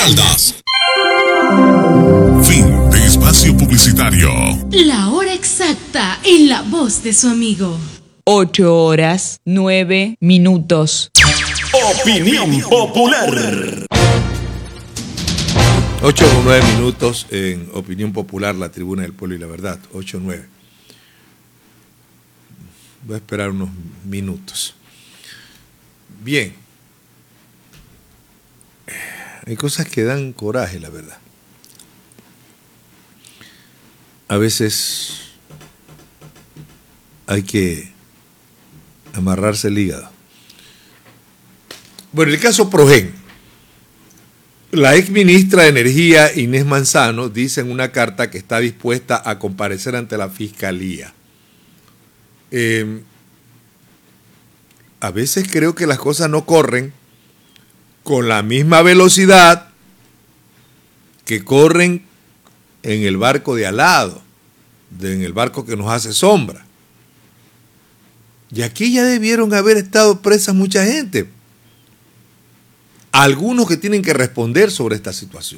Caldas. Fin de espacio publicitario. La hora exacta en la voz de su amigo. 8:09. Opinión popular. 8:09 en Opinión Popular, la Tribuna del Pueblo y la Verdad. 8:09. Voy a esperar unos minutos. Bien. Hay cosas que dan coraje, la verdad. A veces hay que amarrarse el hígado. Bueno, el caso Progen. La ex ministra de Energía, Inés Manzano, dice en una carta que está dispuesta a comparecer ante la Fiscalía. A veces creo que las cosas no corren con la misma velocidad que corren en el barco de al lado, en el barco que nos hace sombra. Y aquí ya debieron haber estado presas mucha gente. Algunos que tienen que responder sobre esta situación.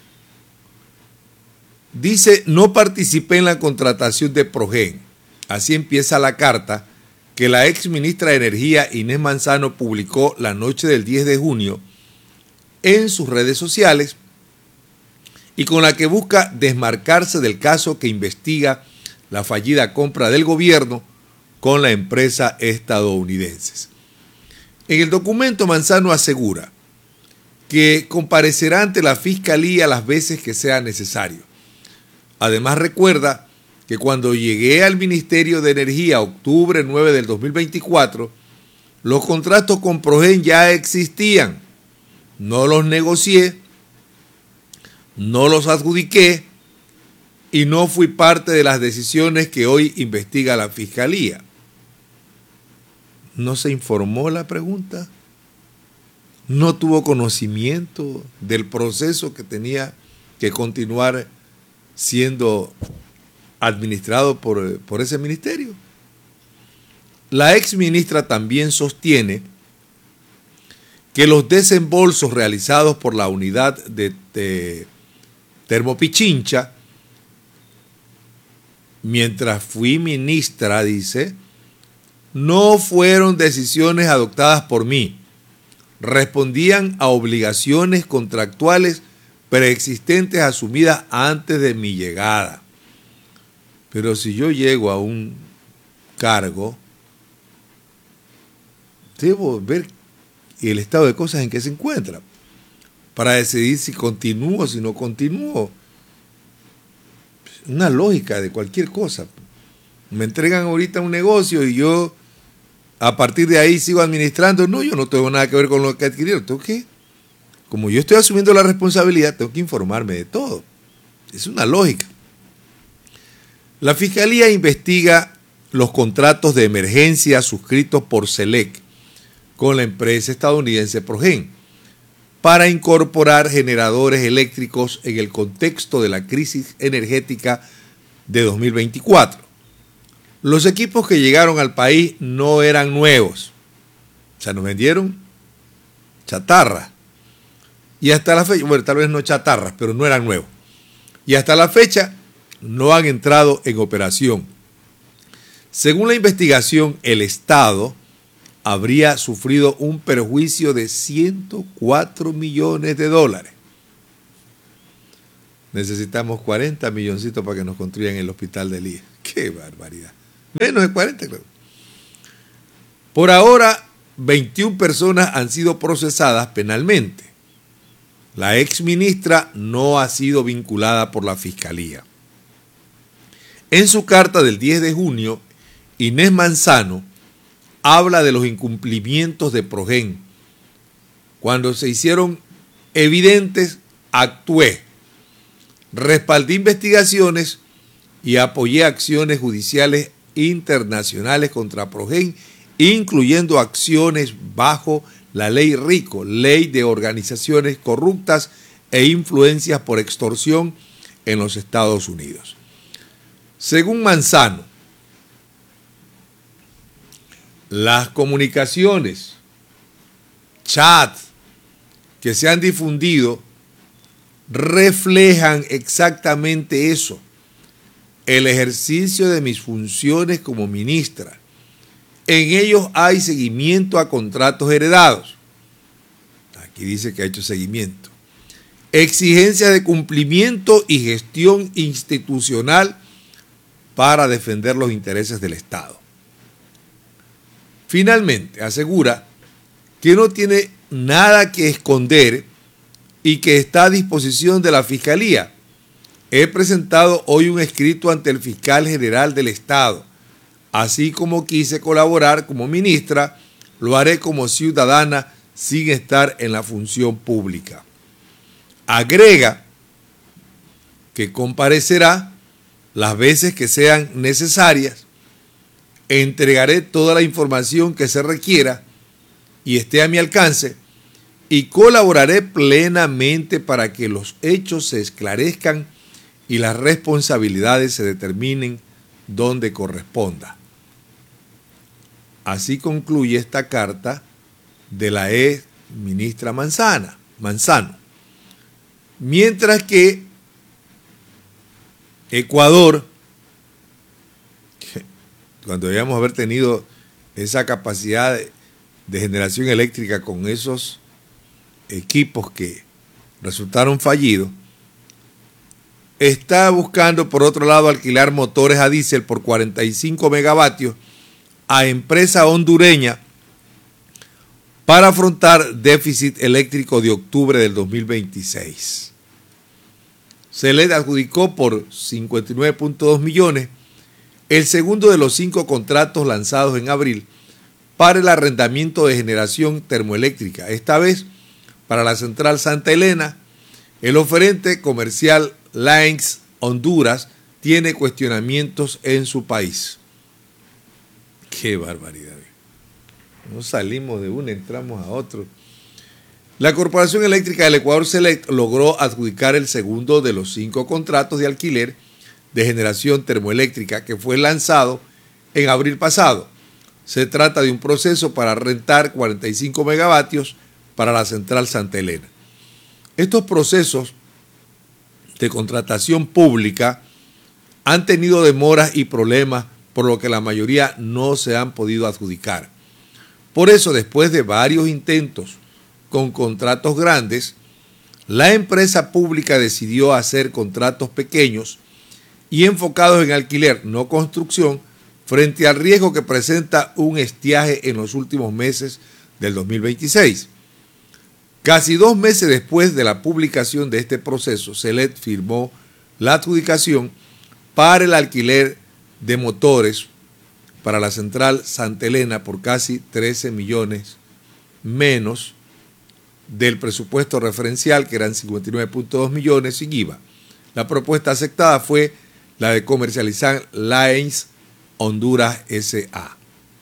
Dice, no participé en la contratación de Progen. Así empieza la carta que la ex ministra de Energía, Inés Manzano, publicó la noche del 10 de junio en sus redes sociales y con la que busca desmarcarse del caso que investiga la fallida compra del gobierno con la empresa estadounidense. En el documento, Manzano asegura que comparecerá ante la Fiscalía las veces que sea necesario. Además, recuerda que cuando llegué al Ministerio de Energía, octubre 9 del 2024, los contratos con Progen ya existían. No los negocié, no los adjudiqué y no fui parte de las decisiones que hoy investiga la Fiscalía. ¿No se informó la pregunta? ¿No tuvo conocimiento del proceso que tenía que continuar siendo administrado por ese ministerio? La ex ministra también sostiene que los desembolsos realizados por la unidad de Termopichincha, mientras fui ministra, dice, no fueron decisiones adoptadas por mí. Respondían a obligaciones contractuales preexistentes asumidas antes de mi llegada. Pero si yo llego a un cargo, debo ver el estado de cosas en que se encuentra para decidir si continúo o si no continúo. Una lógica de cualquier cosa. Me entregan ahorita un negocio y yo a partir de ahí sigo administrando. No, yo no tengo nada que ver con lo que adquirieron. Tengo que, como yo estoy asumiendo la responsabilidad, tengo que informarme de todo. Es una lógica. La Fiscalía investiga los contratos de emergencia suscritos por SELEC con la empresa estadounidense Progen para incorporar generadores eléctricos en el contexto de la crisis energética de 2024. Los equipos que llegaron al país no eran nuevos. O sea, nos vendieron chatarra. Y hasta la fecha, bueno, tal vez no chatarras, pero no eran nuevos. Y hasta la fecha no han entrado en operación. Según la investigación, el Estado habría sufrido un perjuicio de $104 millones. Necesitamos 40 milloncitos para que nos construyan el hospital del IE. ¡Qué barbaridad! Menos de 40, claro. Por ahora, 21 personas han sido procesadas penalmente. La ex ministra no ha sido vinculada por la Fiscalía. En su carta del 10 de junio, Inés Manzano habla de los incumplimientos de Progen. Cuando se hicieron evidentes, actué. Respaldé investigaciones y apoyé acciones judiciales internacionales contra Progen, incluyendo acciones bajo la ley RICO, Ley de Organizaciones Corruptas e Influencias por Extorsión en los Estados Unidos. Según Manzano, las comunicaciones, chats que se han difundido reflejan exactamente eso, el ejercicio de mis funciones como ministra. En ellos hay seguimiento a contratos heredados. Aquí dice que ha hecho seguimiento. Exigencias de cumplimiento y gestión institucional para defender los intereses del Estado. Finalmente, asegura que no tiene nada que esconder y que está a disposición de la Fiscalía. He presentado hoy un escrito ante el Fiscal General del Estado. Así como quise colaborar como ministra, lo haré como ciudadana sin estar en la función pública. Agrega que comparecerá las veces que sean necesarias, entregaré toda la información que se requiera y esté a mi alcance y colaboraré plenamente para que los hechos se esclarezcan y las responsabilidades se determinen donde corresponda. Así concluye esta carta de la ex ministra Manzano. Mientras que Ecuador, cuando debíamos haber tenido esa capacidad de generación eléctrica con esos equipos que resultaron fallidos, está buscando por otro lado alquilar motores a diésel por 45 megavatios a empresa hondureña para afrontar déficit eléctrico de octubre del 2026. Se le adjudicó por 59.2 millones el segundo de los 5 contratos lanzados en abril para el arrendamiento de generación termoeléctrica, esta vez para la central Santa Elena. El oferente comercial Lines Honduras tiene cuestionamientos en su país. ¡Qué barbaridad! No salimos de uno, entramos a otro. La Corporación Eléctrica del Ecuador Select logró adjudicar el segundo de los 5 contratos de alquiler de generación termoeléctrica que fue lanzado en abril pasado. Se trata de un proceso para rentar 45 megavatios para la central Santa Elena. Estos procesos de contratación pública han tenido demoras y problemas, por lo que la mayoría no se han podido adjudicar. Por eso, después de varios intentos con contratos grandes, la empresa pública decidió hacer contratos pequeños y enfocados en alquiler, no construcción, frente al riesgo que presenta un estiaje en los últimos meses del 2026. Casi 2 meses después de la publicación de este proceso, Select firmó la adjudicación para el alquiler de motores para la central Santa Elena por casi 13 millones menos del presupuesto referencial, que eran 59.2 millones sin IVA. La propuesta aceptada fue la de comercializar Lines Honduras S.A.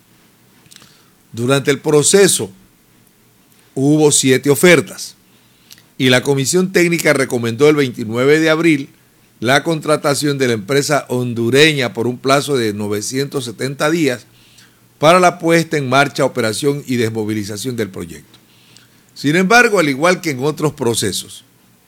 Durante el proceso hubo 7 ofertas y la Comisión Técnica recomendó el 29 de abril la contratación de la empresa hondureña por un plazo de 970 días para la puesta en marcha, operación y desmovilización del proyecto. Sin embargo, al igual que en otros procesos,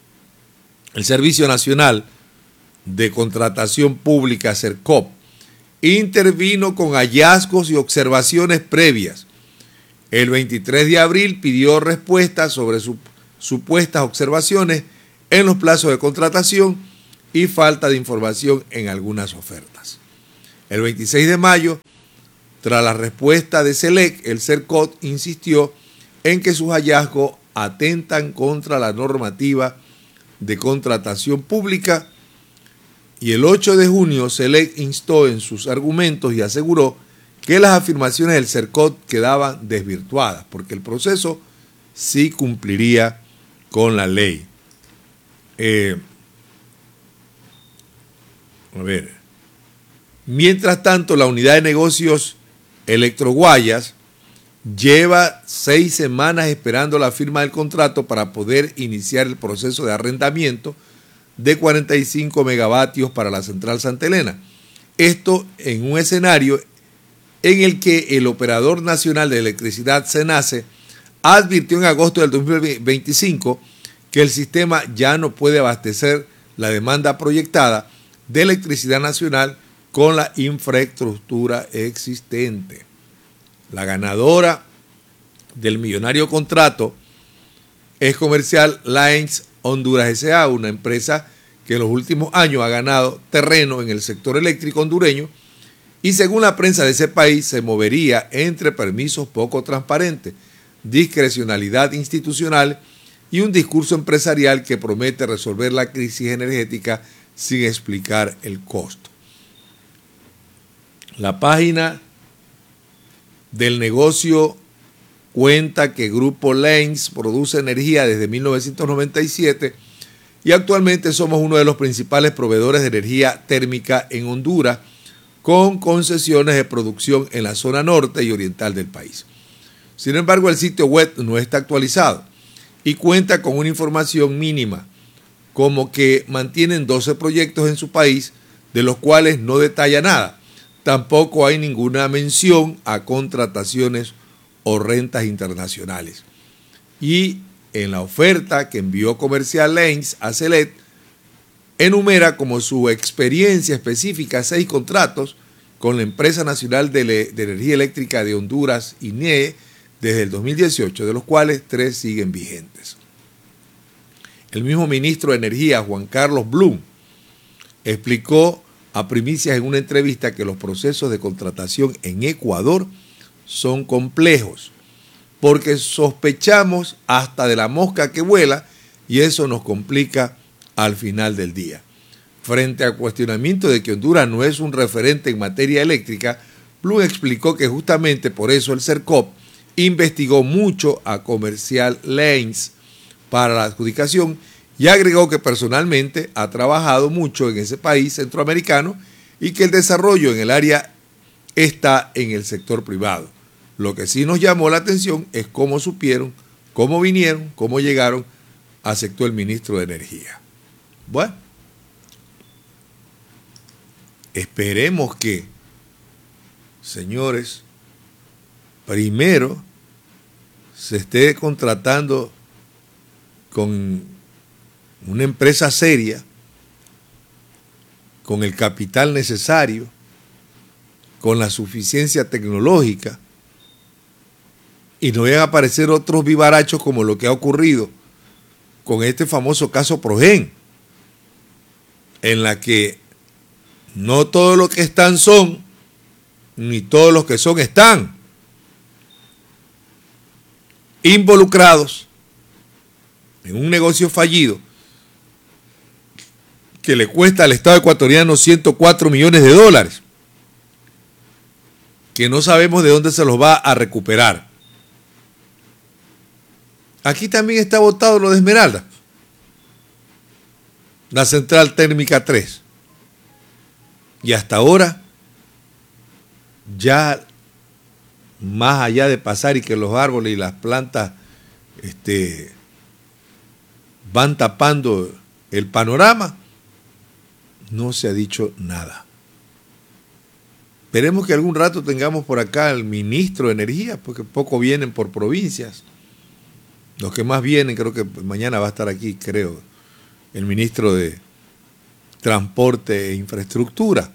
el Servicio Nacional de Contratación Pública, SERCOP, intervino con hallazgos y observaciones previas. El 23 de abril pidió respuestas sobre supuestas observaciones en los plazos de contratación y falta de información en algunas ofertas. El 26 de mayo, tras la respuesta de SELEC, el SERCOP insistió en que sus hallazgos atentan contra la normativa de contratación pública y el 8 de junio SELEC instó en sus argumentos y aseguró que las afirmaciones del SERCOP quedaban desvirtuadas porque el proceso sí cumpliría con la ley. Mientras tanto, la unidad de negocios Electroguayas lleva 6 semanas esperando la firma del contrato para poder iniciar el proceso de arrendamiento de 45 megavatios para la central Santa Elena. Esto en un escenario en el que el Operador Nacional de Electricidad, SENACE, advirtió en agosto del 2025 que el sistema ya no puede abastecer la demanda proyectada de electricidad nacional con la infraestructura existente. La ganadora del millonario contrato es Comercial Lines Honduras S.A., una empresa que en los últimos años ha ganado terreno en el sector eléctrico hondureño y según la prensa de ese país se movería entre permisos poco transparentes, discrecionalidad institucional y un discurso empresarial que promete resolver la crisis energética sin explicar el costo. La página del negocio cuenta que Grupo Lines produce energía desde 1997 y actualmente somos uno de los principales proveedores de energía térmica en Honduras, con concesiones de producción en la zona norte y oriental del país. Sin embargo, el sitio web no está actualizado y cuenta con una información mínima, como que mantienen 12 proyectos en su país, de los cuales no detalla nada. Tampoco hay ninguna mención a contrataciones o rentas internacionales. Y en la oferta que envió Comercial Lines a CELET, enumera como su experiencia específica 6 contratos con la Empresa Nacional de Energía Eléctrica de Honduras, INEE, desde el 2018, de los cuales 3 siguen vigentes. El mismo ministro de Energía, Juan Carlos Blum, explicó a Primicias en una entrevista que los procesos de contratación en Ecuador son complejos, porque sospechamos hasta de la mosca que vuela y eso nos complica al final del día. Frente al cuestionamiento de que Honduras no es un referente en materia eléctrica, Blum explicó que justamente por eso el CERCOP investigó mucho a Comercial Lines para la adjudicación y agregó que personalmente ha trabajado mucho en ese país centroamericano y que el desarrollo en el área está en el sector privado. Lo que sí nos llamó la atención es cómo supieron, cómo vinieron, cómo llegaron, aceptó el ministro de Energía. Bueno, esperemos que, señores, primero se esté contratando con una empresa seria, con el capital necesario, con la suficiencia tecnológica, y no vayan a aparecer otros vivarachos como lo que ha ocurrido con este famoso caso Progen, en la que no todos los que están son, ni todos los que son están involucrados en un negocio fallido que le cuesta al Estado ecuatoriano 104 millones de dólares, que no sabemos de dónde se los va a recuperar. Aquí también está votado lo de Esmeralda, la central térmica 3. Y hasta ahora, ya más allá de pasar y que los árboles y las plantas van tapando el panorama, no se ha dicho nada. Esperemos que algún rato tengamos por acá al ministro de Energía, porque poco vienen por provincias. Los que más vienen, creo que mañana va a estar aquí, creo, el ministro de Transporte e Infraestructura,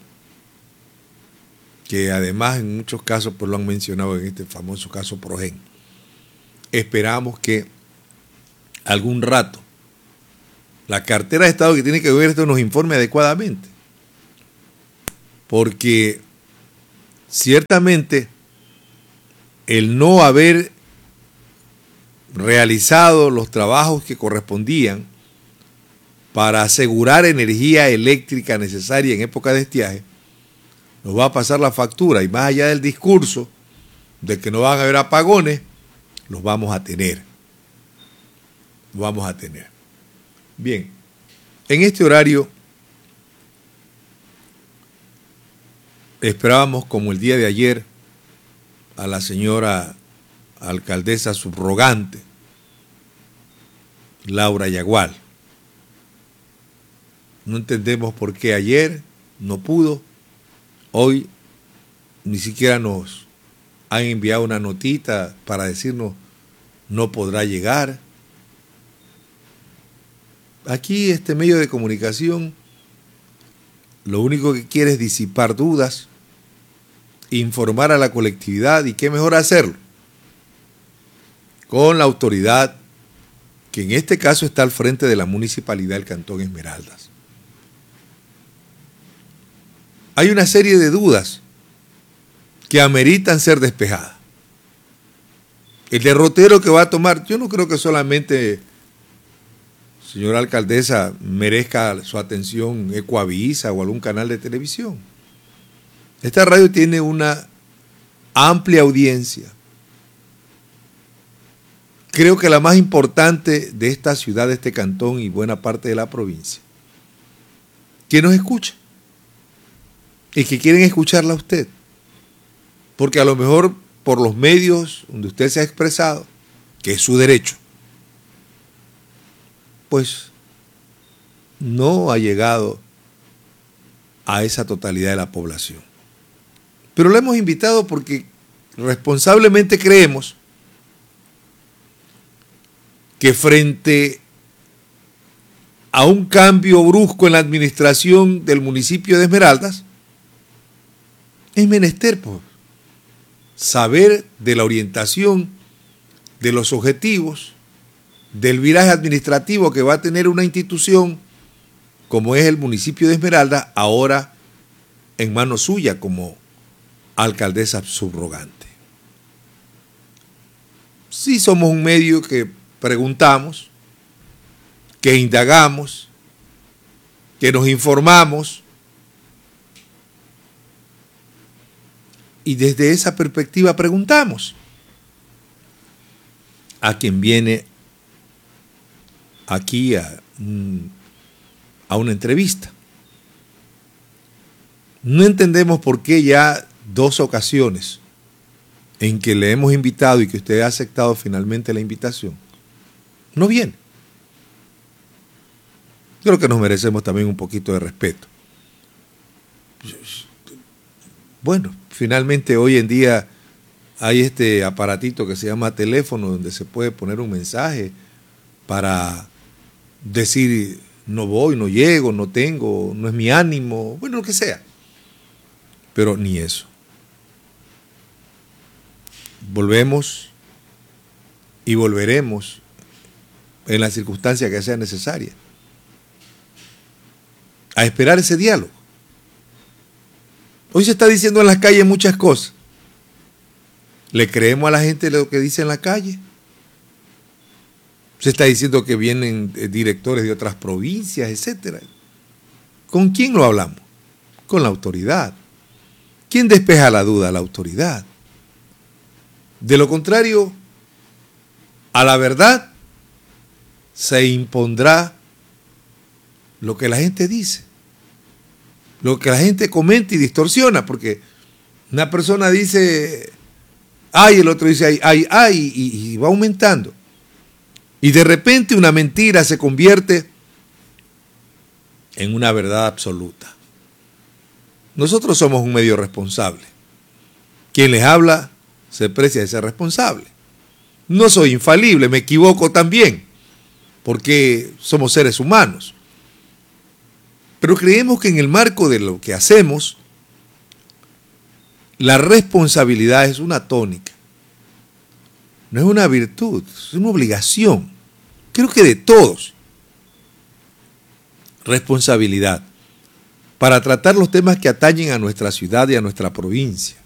que además en muchos casos pues lo han mencionado en este famoso caso Progen. Esperamos que algún rato la cartera de Estado que tiene que ver esto nos informe adecuadamente, porque ciertamente el no haber realizado los trabajos que correspondían para asegurar energía eléctrica necesaria en época de estiaje nos va a pasar la factura, y más allá del discurso de que no van a haber apagones, los vamos a tener. Los vamos a tener. Bien, en este horario esperábamos, como el día de ayer, a la señora alcaldesa subrogante, Laura Yagual. No entendemos por qué ayer no pudo. Hoy ni siquiera nos han enviado una notita para decirnos no podrá llegar. aquí este medio de comunicación lo único que quiere es disipar dudas, informar a la colectividad, y qué mejor hacerlo con la autoridad que en este caso está al frente de la municipalidad del Cantón Esmeraldas. Hay una serie de dudas que ameritan ser despejadas. El derrotero que va a tomar, yo no creo que solamente, señora alcaldesa, merezca su atención Ecuavisa o algún canal de televisión. Esta radio tiene una amplia audiencia. Creo que la más importante de esta ciudad, de este cantón y buena parte de la provincia, que nos escucha y que quieren escucharla a usted. Porque a lo mejor por los medios donde usted se ha expresado, que es su derecho, pues no ha llegado a esa totalidad de la población. Pero lo hemos invitado porque responsablemente creemos que frente a un cambio brusco en la administración del municipio de Esmeraldas, es menester saber de la orientación, de los objetivos, del viraje administrativo que va a tener una institución como es el municipio de Esmeraldas, ahora en manos suya como alcaldesa subrogante. Sí somos un medio que preguntamos, que indagamos, que nos informamos, y desde esa perspectiva preguntamos a quien viene aquí a una entrevista. No entendemos por qué ya 2 ocasiones en que le hemos invitado y que usted ha aceptado finalmente la invitación, no viene. Creo que nos merecemos también un poquito de respeto. Bueno, finalmente hoy en día hay este aparatito que se llama teléfono, donde se puede poner un mensaje para decir no voy, no llego, no tengo, no es mi ánimo, bueno, lo que sea. Pero ni eso. Volvemos y volveremos en la circunstancia que sea necesaria a esperar ese diálogo. Hoy se está diciendo en las calles muchas cosas. ¿Le creemos a la gente lo que dice en la calle? Se está diciendo que vienen directores de otras provincias, etcétera. ¿Con quién lo hablamos? Con la autoridad. ¿Quién despeja la duda? La autoridad. De lo contrario, a la verdad se impondrá lo que la gente dice, lo que la gente comenta y distorsiona, porque una persona dice ay, el otro dice ay, y va aumentando. Y de repente una mentira se convierte en una verdad absoluta. Nosotros somos un medio responsable. Quien les habla se precia de ser responsable. No soy infalible, me equivoco también, porque somos seres humanos. Pero creemos que en el marco de lo que hacemos, la responsabilidad es una tónica. No es una virtud, es una obligación. Creo que de todos. Responsabilidad para tratar los temas que atañen a nuestra ciudad y a nuestra provincia.